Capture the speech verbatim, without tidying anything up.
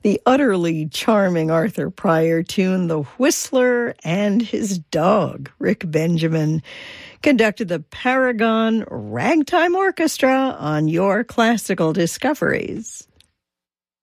The utterly charming Arthur Pryor tune, The Whistler and His Dog. Rick Benjamin conducted the Paragon Ragtime Orchestra on Your Classical Discoveries.